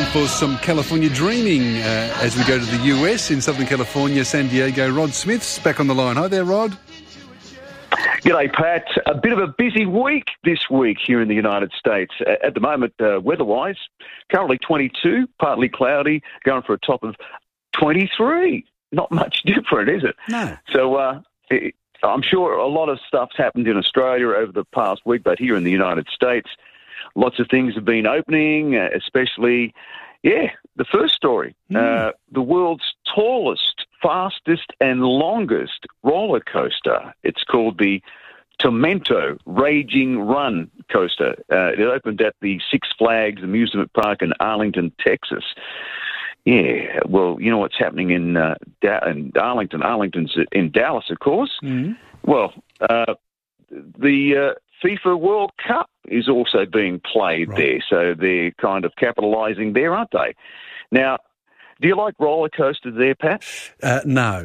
for some California dreaming as we go to the US in Southern California, San Diego. Rod Smith's back on the line. Hi there, Rod. G'day, Pat. A bit of a busy week this week here in the United States. At the moment, weather-wise, currently 22, partly cloudy, going for a top of 23. Not much different, is it? No. So I'm sure a lot of stuff's happened in Australia over the past week, but here in the United States, lots of things have been opening, especially, the first story. The world's tallest, fastest and longest roller coaster. It's called the Tormento Raging Run coaster. It opened at the Six Flags amusement park in Arlington, Texas. Yeah, well, you know what's happening in Arlington. Arlington's in Dallas, of course. Mm-hmm. Well, the FIFA World Cup is also being played there, so they're kind of capitalising there, aren't they? Now, do you like roller coasters there, Pat? No.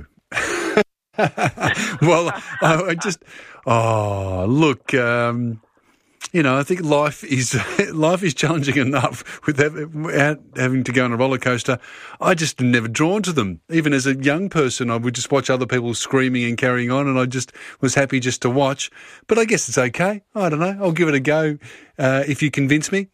Well, look, I think life is challenging enough without having to go on a roller coaster. I just am never drawn to them. Even as a young person, I would just watch other people screaming and carrying on, and I just was happy just to watch. But I guess it's okay. I don't know. I'll give it a go if you convince me.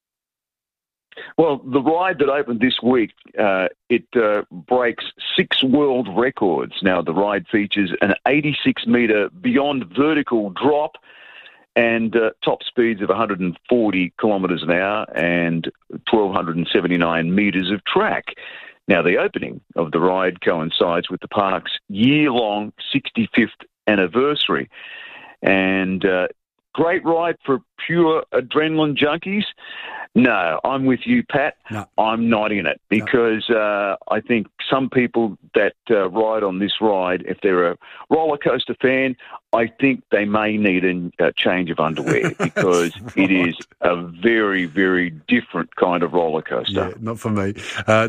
Well, the ride that opened this week, it breaks 6 world records. Now, the ride features an 86-metre beyond vertical drop and top speeds of 140 kilometres an hour and 1,279 metres of track. Now, the opening of the ride coincides with the park's year-long 65th anniversary. And great ride for pure adrenaline junkies. No, I'm with you, Pat. No. I'm not in it because I think some people that ride on this ride, if they're a roller coaster fan, I think they may need a change of underwear because it is a very, very different kind of roller coaster. Yeah, not for me.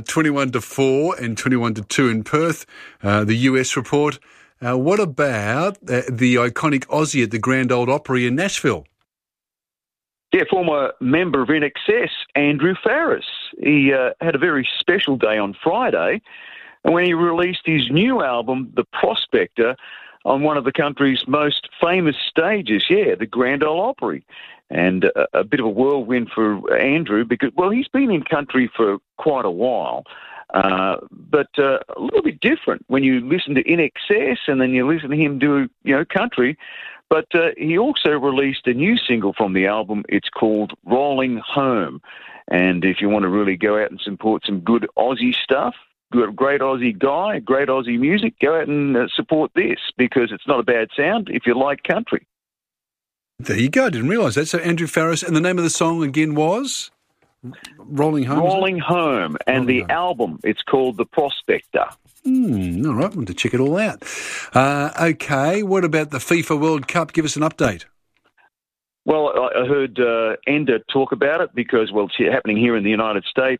21-4 and 21-2 in Perth, the US report. What about the iconic Aussie at the Grand Ole Opry in Nashville? Yeah, former member of INXS, Andrew Farriss. He had a very special day on Friday when he released his new album, The Prospector, on one of the country's most famous stages, the Grand Ole Opry. And a bit of a whirlwind for Andrew because, well, he's been in country for quite a while. But a little bit different when you listen to INXS and then you listen to him do, country. But he also released a new single from the album. It's called Rolling Home. And if you want to really go out and support some good Aussie stuff, great Aussie guy, great Aussie music, go out and support this because it's not a bad sound if you like country. There you go. I didn't realise that. So Andrew Farriss, and the name of the song again was? Rolling Home? Rolling Home. And the album, it's called The Prospector. All right, I want to check it all out. Okay, what about the FIFA World Cup? Give us an update. Well, I heard Enda talk about it because, well, it's happening here in the United States.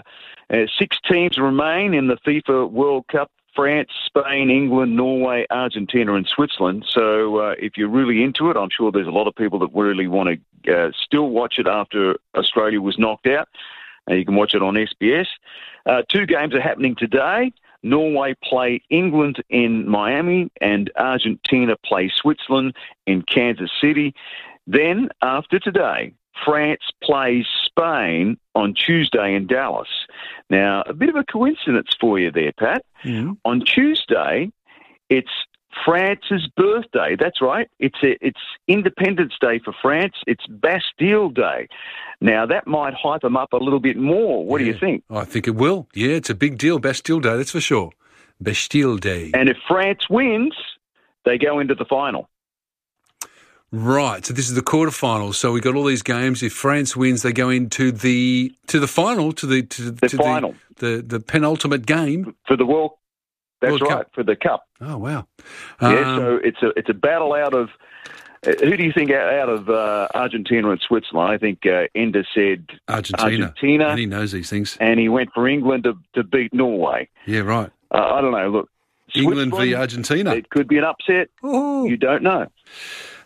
6 teams remain in the FIFA World Cup: France, Spain, England, Norway, Argentina and Switzerland. So if you're really into it, I'm sure there's a lot of people that really want to still watch it after Australia was knocked out. You can watch it on SBS. 2 games are happening today. Norway play England in Miami and Argentina play Switzerland in Kansas City. Then, after today, France plays Spain on Tuesday in Dallas. Now, a bit of a coincidence for you there, Pat. Mm-hmm. On Tuesday, it's France's birthday. That's right. It's Independence Day for France. It's Bastille Day. Now, that might hype them up a little bit more. What do you think? I think it will. Yeah, it's a big deal. Bastille Day, that's for sure. Bastille Day. And if France wins, they go into the final. Right. So this is the quarterfinals. So we've got all these games. If France wins, they go into the final, to the final, the penultimate game for the World. That's World right, Cup. for the Cup. Oh wow! So it's a battle out of. Who do you think out of Argentina and Switzerland? I think Enda said Argentina. And he knows these things. And he went for England to beat Norway. Yeah, right. I don't know. Look, England v Argentina. It could be an upset. Ooh. You don't know.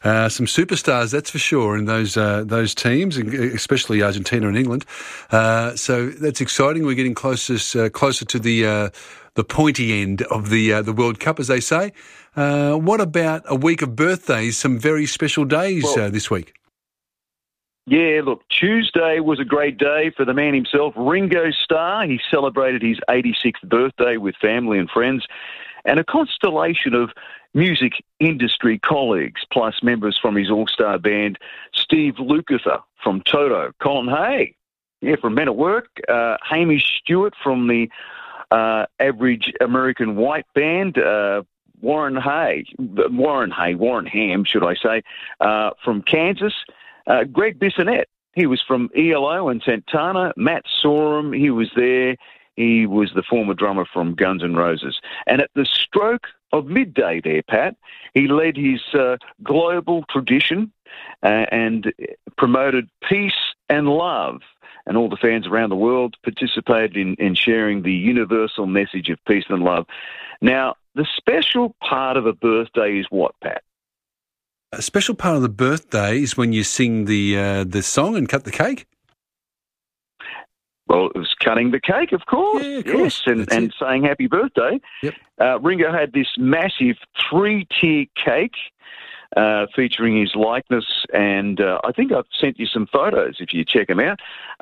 Some superstars, that's for sure, in those teams, especially Argentina and England. So that's exciting. We're getting closer to the pointy end of the World Cup, as they say. What about a week of birthdays? Some very special days this week. Yeah, look, Tuesday was a great day for the man himself, Ringo Starr. He celebrated his 86th birthday with family and friends, and a constellation of music industry colleagues, plus members from his all-star band, Steve Lukather from Toto, Colin Hay, from Men at Work, Hamish Stewart from the Average American White Band, Warren Ham, should I say, from Kansas, Greg Bissonette, he was from ELO and Santana. Matt Sorum, he was there. He was the former drummer from Guns N' Roses. And at the stroke of midday there, Pat, he led his global tradition and promoted peace and love. And all the fans around the world participated in sharing the universal message of peace and love. Now, the special part of a birthday is what, Pat? A special part of the birthday is when you sing the song and cut the cake? Well, it was cutting the cake, of course. Yeah, of course. Yes, and saying happy birthday. Yep. Ringo had this massive 3-tier cake featuring his likeness, and I think I've sent you some photos if you check them out.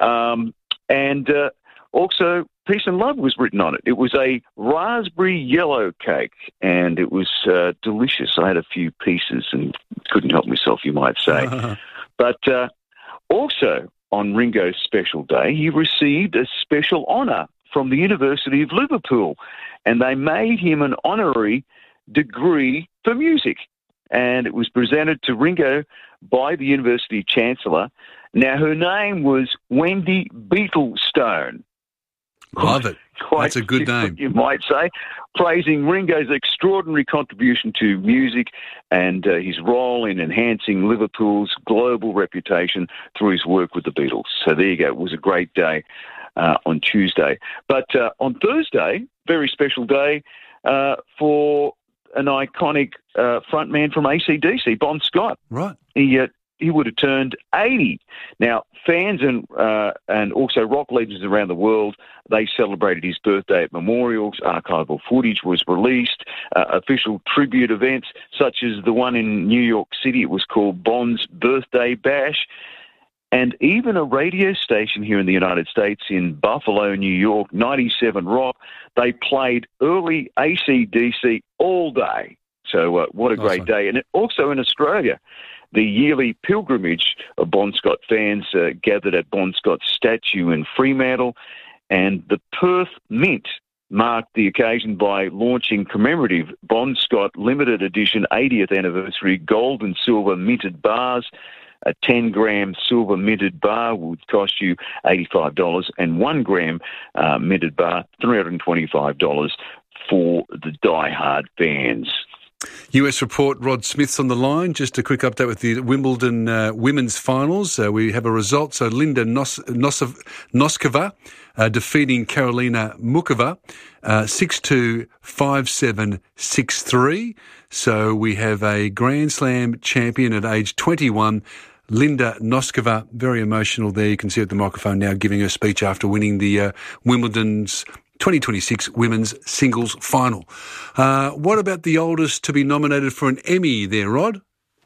Also, peace and love was written on it. It was a raspberry yellow cake, and it was delicious. I had a few pieces and couldn't help myself, you might say. But also, on Ringo's special day, he received a special honour from the University of Liverpool, and they made him an honorary degree for music. And it was presented to Ringo by the University Chancellor. Now, her name was Wendy Beetlestone. Love it. That's a good name. You might say, praising Ringo's extraordinary contribution to music and his role in enhancing Liverpool's global reputation through his work with the Beatles. So there you go. It was a great day on Tuesday. But on Thursday, very special day for an iconic frontman from AC/DC, Bon Scott. Right. He would have turned 80. Now, fans and also rock legends around the world, they celebrated his birthday at memorials. Archival footage was released. Official tribute events, such as the one in New York City. It was called Bon's Birthday Bash. And even a radio station here in the United States in Buffalo, New York, 97 Rock, they played early AC/DC all day. So what a great day. And also in Australia, the yearly pilgrimage of Bon Scott fans gathered at Bon Scott's statue in Fremantle, and the Perth Mint marked the occasion by launching commemorative Bon Scott limited edition 80th anniversary gold and silver minted bars. A 10-gram silver minted bar would cost you $85, and 1 gram minted bar, $325 for the die-hard fans. US report, Rod Smith's on the line. Just a quick update with the Wimbledon women's finals. We have a result. So Linda Noskova defeating Karolina Muchova 6-2, 5-7, 6-3. So we have a Grand Slam champion at age 21, Linda Noskova. Very emotional there. You can see at the microphone now giving her speech after winning the Wimbledon's 2026 Women's Singles Final. What about the oldest to be nominated for an Emmy there, Rod?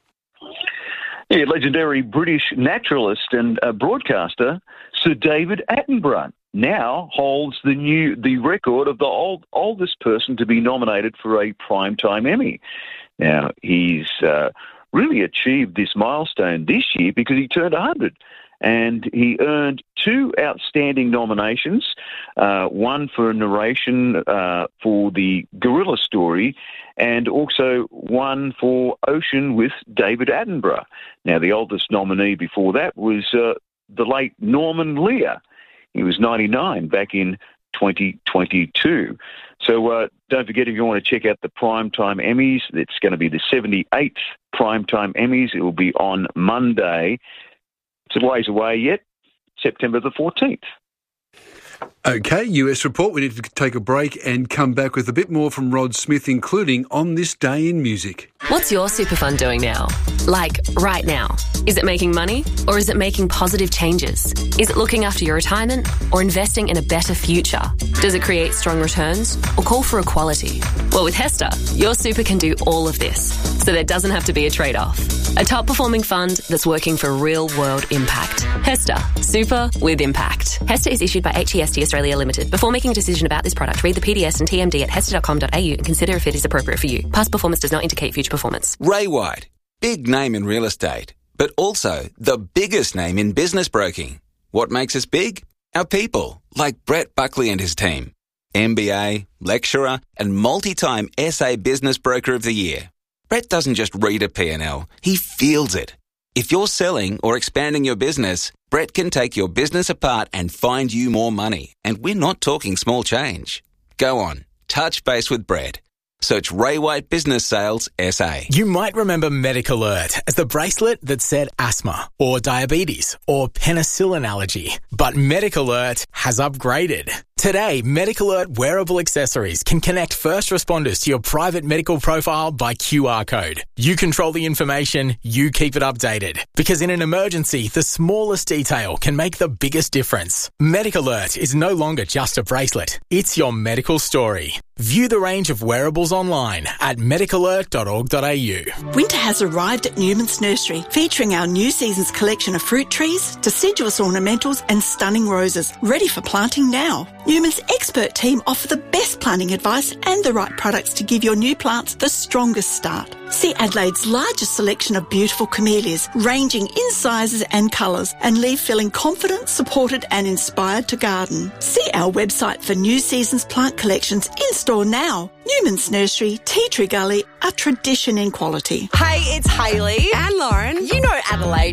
Yeah, legendary British naturalist and broadcaster Sir David Attenborough now holds the record of the oldest person to be nominated for a Primetime Emmy. Now, he's really achieved this milestone this year because he turned 100. And he earned 2 outstanding nominations, one for narration for the Gorilla Story, and also one for Ocean with David Attenborough. Now, the oldest nominee before that was the late Norman Lear. He was 99 back in 2022. So don't forget, if you want to check out the Primetime Emmys, it's going to be the 78th Primetime Emmys. It will be on Monday. It's a ways away yet, September the 14th. Okay, US report. We need to take a break and come back with a bit more from Rod Smith, including On This Day in Music. What's your super fund doing now? Like, right now. Is it making money or is it making positive changes? Is it looking after your retirement or investing in a better future? Does it create strong returns or call for equality? Well, with HESTA, your super can do all of this, so there doesn't have to be a trade-off. A top-performing fund that's working for real-world impact. HESTA, super with impact. HESTA is issued by HEST Australia Limited. Before making a decision about this product, read the PDS and TMD at hesta.com.au and consider if it is appropriate for you. Past performance does not indicate future performance. Ray White, big name in real estate, but also the biggest name in business broking. What makes us big? Our people, like Brett Buckley and his team. MBA, lecturer, and multi-time SA Business Broker of the Year. Brett doesn't just read a P&L, he feels it. If you're selling or expanding your business, Brett can take your business apart and find you more money. And we're not talking small change. Go on, touch base with Brett. Search Ray White Business Sales SA. You might remember MedicAlert as the bracelet that said asthma or diabetes or penicillin allergy. But MedicAlert has upgraded. Today, MedicAlert wearable accessories can connect first responders to your private medical profile by QR code. You control the information, you keep it updated. Because in an emergency, the smallest detail can make the biggest difference. MedicAlert is no longer just a bracelet. It's your medical story. View the range of wearables online at medicalert.org.au. Winter has arrived at Newman's Nursery, featuring our new season's collection of fruit trees, deciduous ornamentals and stunning roses, ready for planting now. Newman's expert team offer the best planting advice and the right products to give your new plants the strongest start. See Adelaide's largest selection of beautiful camellias, ranging in sizes and colours, and leave feeling confident, supported and inspired to garden. See our website for new season's plant collections in store now. Newman's Nursery, Tea Tree Gully, a tradition in quality. Hey, it's Hayley and Lauren. You know Adelaide